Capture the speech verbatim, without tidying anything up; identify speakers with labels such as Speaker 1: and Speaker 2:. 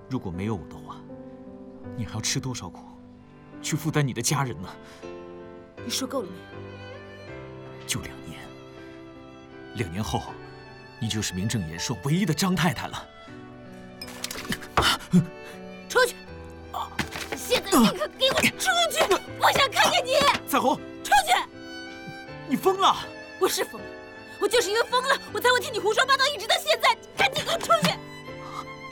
Speaker 1: 如果没有我的话，你还要吃多少苦，去负担你的家人呢？
Speaker 2: 你说够了没有？
Speaker 1: 就两年，两年后，你就是名正言顺唯一的张太太了。
Speaker 2: 出去！现在立刻给我出去！我想看见你！
Speaker 1: 彩虹，
Speaker 2: 出去！
Speaker 1: 你疯了！
Speaker 2: 我是疯了，我就是因为疯了，我才会听你胡说八道，一直到现在。赶紧给我出去！